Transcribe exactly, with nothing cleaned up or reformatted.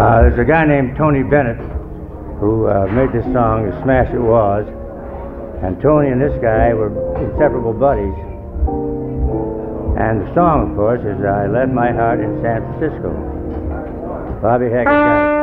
Uh, there's a guy named Tony Bennett who uh, made this song, The Smash It Was. And Tony and this guy were inseparable buddies. And the song, of course, is I Left My Heart in San Francisco. Bobby Hackett got it.